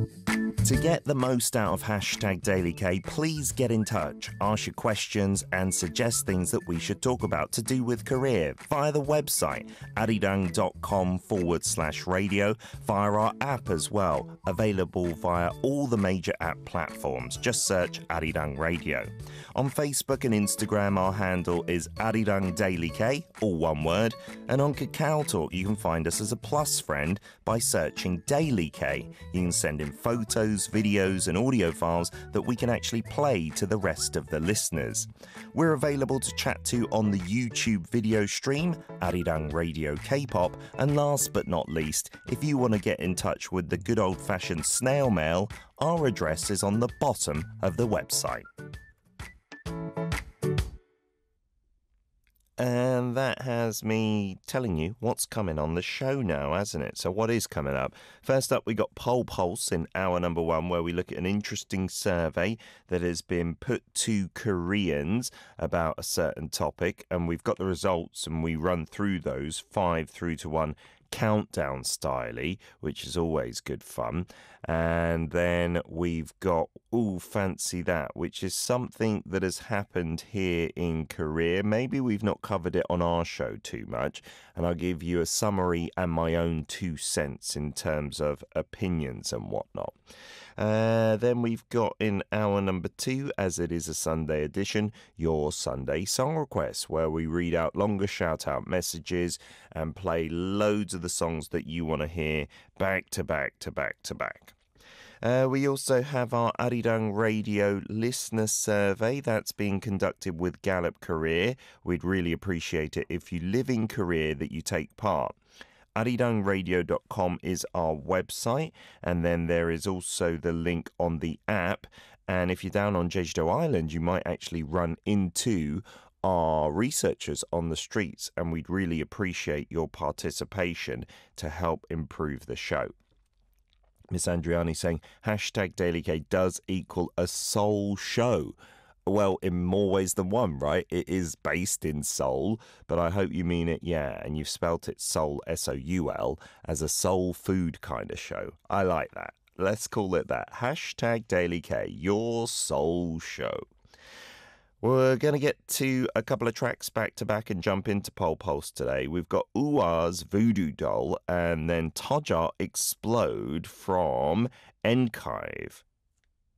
To get the most out of hashtag Daily K, please get in touch, ask your questions and suggest things that we should talk about to do with career via the website arirang.com/radio, via our app as well, available via all the major app platforms. Just search Arirang Radio. On Facebook and Instagram, our handle is Arirang Daily K, all one word, and on Kakao Talk you can find us as a plus friend by searching Daily K. You can send in photos, videos and audio files that we can actually play to the rest of the listeners. We're available to chat to on the YouTube video stream, Arirang Radio K-pop, and last but not least, if you want to get in touch with the good old-fashioned snail mail, our address is on the bottom of the website. And that has me telling you what's coming on the show now, hasn't it? So what is coming up? First up, we got Pole Pulse in hour number 1, where we look at an interesting survey that has been put to Koreans about a certain topic. And we've got the results and we run through those 5 through to 1 countdown style, which is always good fun. And then we've got Ooh, Fancy That, which is something that has happened here in Korea. Maybe we've not covered it on our show too much, and I'll give you a summary and my own 2 cents in terms of opinions and whatnot. Then we've got in hour number 2, as it is a Sunday edition, your Sunday song requests, where we read out longer shout-out messages and play loads of the songs that you want to hear back to back to back to back. We also have our Arirang Radio listener survey that's being conducted with Gallup Korea. We'd really appreciate it if you live in Korea that you take part. arirangradio.com is our website, and then there is also the link on the app. And if you're down on Jeju-do Island, you might actually run into our researchers on the streets, and we'd really appreciate your participation to help improve the show. Miss Andriani saying, hashtag Daily K does equal a soul show. Well, in more ways than one, right? It is based in Seoul, but I hope you mean it, yeah, and you've spelt it Seoul, S-O-U-L, as a soul food kind of show. I like that. Let's call it that. Hashtag Daily K, your soul show. We're going to get to a couple of tracks back to back and jump into Pole Pulse today. We've got Ua's Voodoo Doll and then Toja Explode from Enkive.